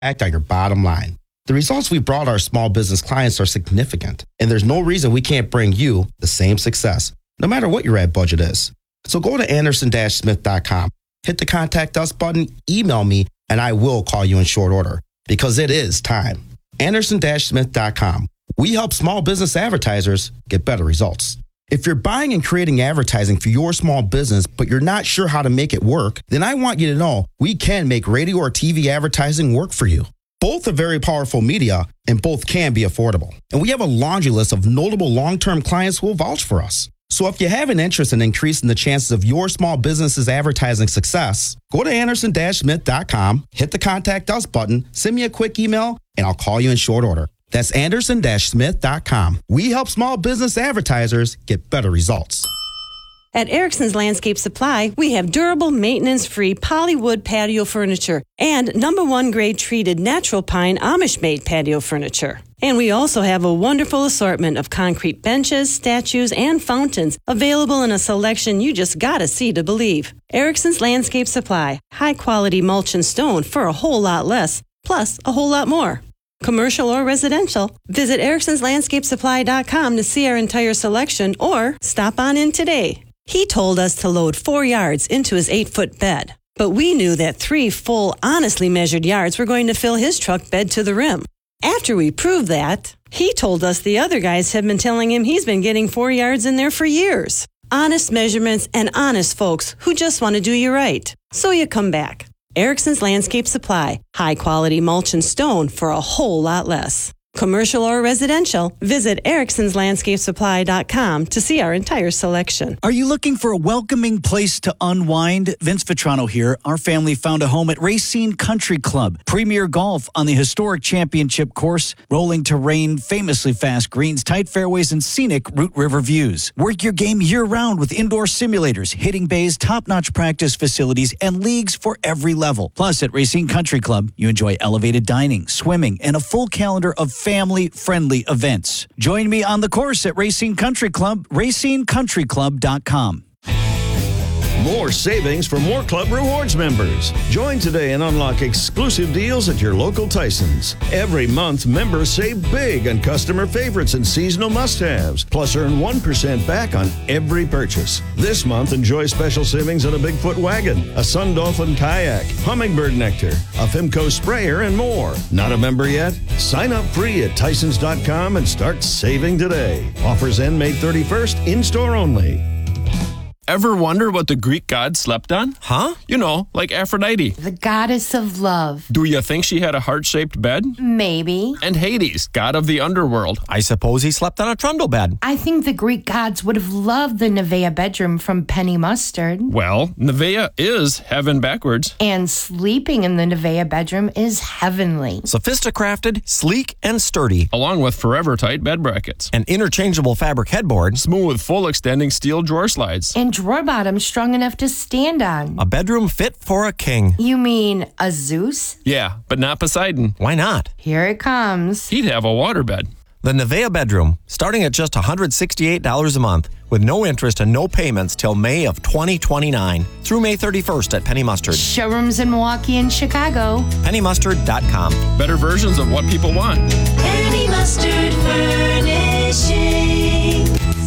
impact on your bottom line. The results we brought our small business clients are significant, and there's no reason we can't bring you the same success, no matter what your ad budget is. So go to Anderson-Smith.com, hit the Contact Us button, email me, and I will call you in short order, because it is time. Anderson-Smith.com. We help small business advertisers get better results. If you're buying and creating advertising for your small business, but you're not sure how to make it work, then I want you to know we can make radio or TV advertising work for you. Both are very powerful media, and both can be affordable. And we have a laundry list of notable long-term clients who will vouch for us. So if you have an interest in increasing the chances of your small business's advertising success, go to Anderson-Smith.com, hit the Contact Us button, send me a quick email, and I'll call you in short order. That's Anderson-Smith.com. We help small business advertisers get better results. At Erickson's Landscape Supply, we have durable, maintenance-free polywood patio furniture and #1 grade treated natural pine Amish-made patio furniture. And we also have a wonderful assortment of concrete benches, statues, and fountains available in a selection you just gotta see to believe. Erickson's Landscape Supply, high-quality mulch and stone for a whole lot less, plus a whole lot more. Commercial or residential, visit Erickson'sLandscapeSupply.com to see our entire selection or stop on in today. He told us to load 4 yards into his 8-foot bed, but we knew that 3 full, honestly measured yards were going to fill his truck bed to the rim. After we proved that, he told us the other guys have been telling him he's been getting 4 yards in there for years. Honest measurements and honest folks who just want to do you right. So you come back. Erickson's Landscape Supply, high-quality mulch and stone for a whole lot less. Commercial or residential, visit Erickson'sLandscapeSupply.com to see our entire selection. Are you looking for a welcoming place to unwind? Vince Vitrano here. Our family found a home at Racine Country Club. Premier golf on the historic championship course, rolling terrain, famously fast greens, tight fairways, and scenic Root River views. Work your game year-round with indoor simulators, hitting bays, top-notch practice facilities, and leagues for every level. Plus, at Racine Country Club, you enjoy elevated dining, swimming, and a full calendar of family-friendly events. Join me on the course at Racine Country Club, RacineCountryClub.com. More savings for more Club Rewards members. Join today and unlock exclusive deals at your local Tyson's. Every month, members save big on customer favorites and seasonal must-haves, plus earn 1% back on every purchase. This month, enjoy special savings on a Bigfoot wagon, a Sun Dolphin kayak, hummingbird nectar, a Fimco sprayer, and more. Not a member yet? Sign up free at Tysons.com and start saving today. Offers end May 31st, in-store only. Ever wonder what the Greek god slept on? Huh? You know, like Aphrodite. The goddess of love. Do you think she had a heart-shaped bed? Maybe. And Hades, god of the underworld. I suppose he slept on a trundle bed. I think the Greek gods would have loved the Nevaeh bedroom from Penny Mustard. Well, Nevaeh is heaven backwards. And sleeping in the Nevaeh bedroom is heavenly. Sophisticrafted, sleek, and sturdy. Along with forever tight bed brackets. An interchangeable fabric headboard. Smooth, full extending steel drawer slides. And drawer bottoms strong enough to stand on. A bedroom fit for a king. You mean a Zeus? Yeah, but not Poseidon. Why not? Here it comes. He'd have a waterbed. The Nevaeh bedroom, starting at just $168 a month, with no interest and no payments till May of 2029, through May 31st at Penny Mustard. Showrooms in Milwaukee and Chicago. PennyMustard.com. Better versions of what people want. Penny Mustard Furnishing.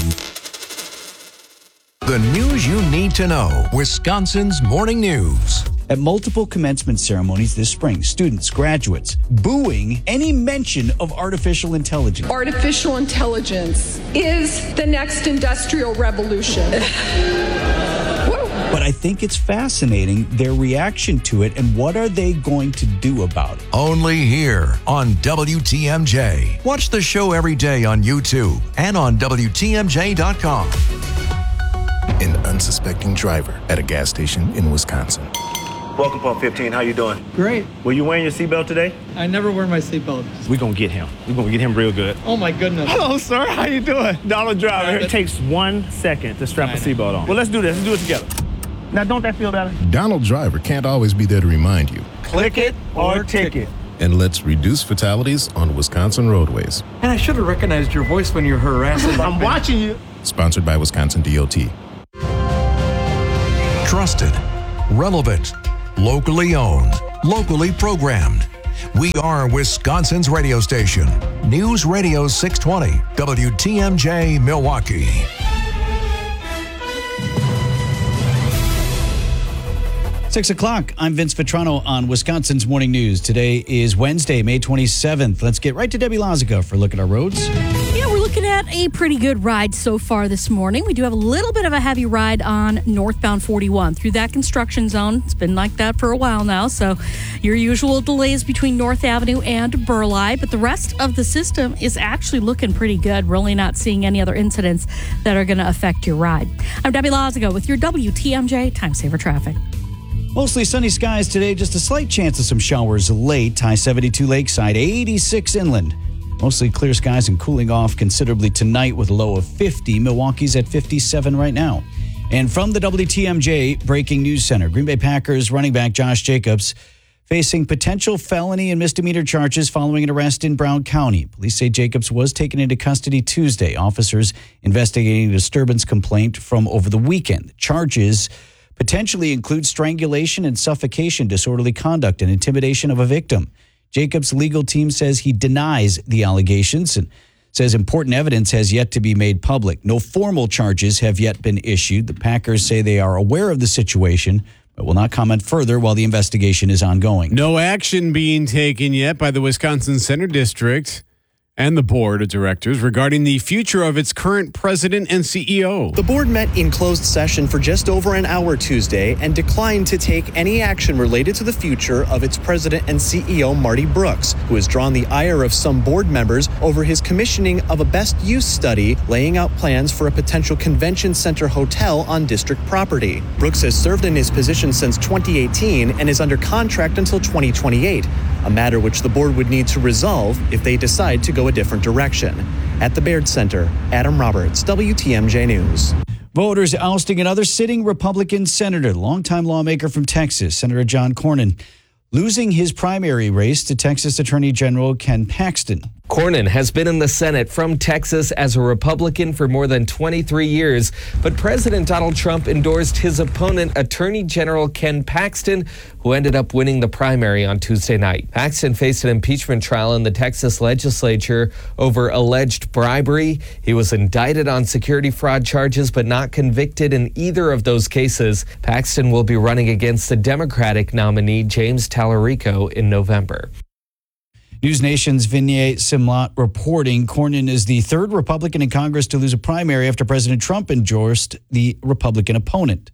The news you need to know. Wisconsin's Morning News. At multiple commencement ceremonies this spring, students, graduates, booing any mention of artificial intelligence. Artificial intelligence is the next industrial revolution. But I think it's fascinating, their reaction to it, and what are they going to do about it? Only here on WTMJ. Watch the show every day on YouTube and on WTMJ.com. An unsuspecting driver at a gas station in Wisconsin. Welcome, Pump 15. How you doing? Great. Were you wearing your seatbelt today? I never wear my seatbelt. We're going to get him. We're going to get him real good. Oh, my goodness. Hello, sir. How you doing? Donald Driver. It takes 1 second to strap a seatbelt on. Well, let's do this. Let's do it together. Now, don't that feel better? Donald Driver can't always be there to remind you. Click it or ticket. And let's reduce fatalities on Wisconsin roadways. And I should have recognized your voice when you were harassing. I'm watching you. Sponsored by Wisconsin DOT. Trusted, relevant, locally owned, locally programmed. We are Wisconsin's radio station. News Radio 620, WTMJ Milwaukee. Six o'clock. I'm Vince Vitrano on Wisconsin's Morning News. Today is Wednesday, May 27th. Let's get right to Debbie Lazica for a look at our roads. Yeah, we're looking at a pretty good ride so far this morning. We do have a little bit of a heavy ride on northbound 41 through that construction zone. It's been like that for a while now. So your usual delays between North Avenue and Burleigh. But the rest of the system is actually looking pretty good. Really not seeing any other incidents that are going to affect your ride. I'm Debbie Lazica with your WTMJ Time Saver Traffic. Mostly sunny skies today, just a slight chance of some showers late. High 72 Lakeside, 86 inland. Mostly clear skies and cooling off considerably tonight with a low of 50. Milwaukee's at 57 right now. And from the WTMJ Breaking News Center, Green Bay Packers running back Josh Jacobs facing potential felony and misdemeanor charges following an arrest in Brown County. Police say Jacobs was taken into custody Tuesday. Officers investigating a disturbance complaint from over the weekend. The charges potentially include strangulation and suffocation, disorderly conduct, and intimidation of a victim. Jacobs' legal team says he denies the allegations and says important evidence has yet to be made public. No formal charges have yet been issued. The Packers say they are aware of the situation, but will not comment further while the investigation is ongoing. No action being taken yet by the Wisconsin Center District and the board of directors regarding the future of its current president and CEO. The board met in closed session for just over an hour Tuesday and declined to take any action related to the future of its president and CEO, Marty Brooks, who has drawn the ire of some board members over his commissioning of a best use study laying out plans for a potential convention center hotel on district property. Brooks has served in his position since 2018 and is under contract until 2028, a matter which the board would need to resolve if they decide to go a different direction. At the Baird Center, Adam Roberts, WTMJ News. Voters ousting another sitting Republican senator, longtime lawmaker from Texas, Senator John Cornyn, losing his primary race to Texas Attorney General Ken Paxton. Cornyn has been in the Senate from Texas as a Republican for more than 23 years, but President Donald Trump endorsed his opponent, Attorney General Ken Paxton, who ended up winning the primary on Tuesday night. Paxton faced an impeachment trial in the Texas legislature over alleged bribery. He was indicted on security fraud charges, but not convicted in either of those cases. Paxton will be running against the Democratic nominee, James Tallarico, in November. News Nation's Vinay Simlat reporting Cornyn is the third Republican in Congress to lose a primary after President Trump endorsed the Republican opponent.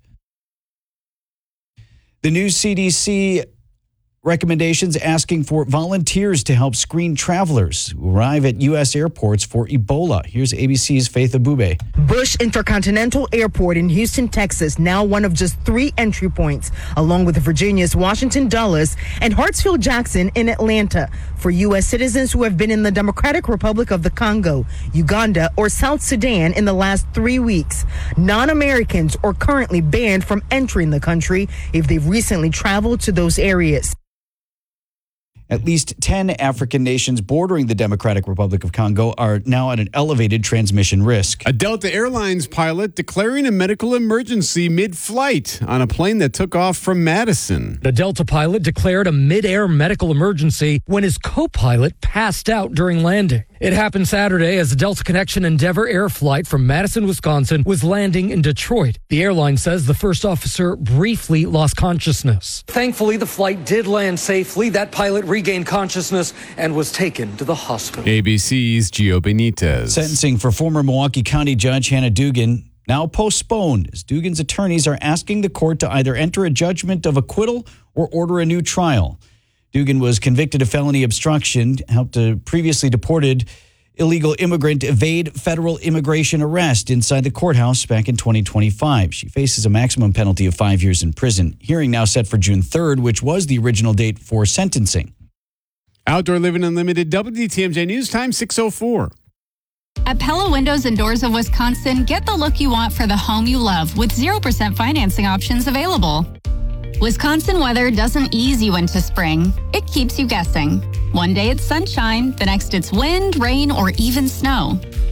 The new CDC recommendations asking for volunteers to help screen travelers who arrive at U.S. airports for Ebola. Here's ABC's Faith Abube. Bush Intercontinental Airport in Houston, Texas, now one of just 3 entry points, along with Virginia's Washington Dulles and Hartsfield-Jackson in Atlanta, for U.S. citizens who have been in the Democratic Republic of the Congo, Uganda, or South Sudan in the last 3 weeks. Non-Americans are currently banned from entering the country if they've recently traveled to those areas. At least 10 African nations bordering the Democratic Republic of Congo are now at an elevated transmission risk. A Delta Airlines pilot declaring a medical emergency mid-flight on a plane that took off from Madison. The Delta pilot declared a mid-air medical emergency when his co-pilot passed out during landing. It happened Saturday as the Delta Connection Endeavor Air flight from Madison, Wisconsin was landing in Detroit. The airline says the first officer briefly lost consciousness. Thankfully, the flight did land safely. That pilot regained consciousness and was taken to the hospital. ABC's Gio Benitez. Sentencing for former Milwaukee County Judge Hannah Dugan now postponed as Dugan's attorneys are asking the court to either enter a judgment of acquittal or order a new trial. Dugan was convicted of felony obstruction, helped a previously deported illegal immigrant evade federal immigration arrest inside the courthouse back in 2025. She faces a maximum penalty of 5 years in prison. Hearing now set for June 3rd, which was the original date for sentencing. Outdoor Living Unlimited, WTMJ News Time, 6:04. At Pella Windows and Doors of Wisconsin, get the look you want for the home you love with 0% financing options available. Wisconsin weather doesn't ease you into spring. It keeps you guessing. One day it's sunshine, the next it's wind, rain, or even snow.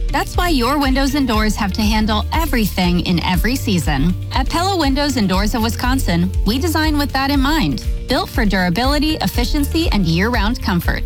That's why your windows and doors have to handle everything in every season. At Pella Windows and Doors of Wisconsin, we design with that in mind. Built for durability, efficiency, and year-round comfort.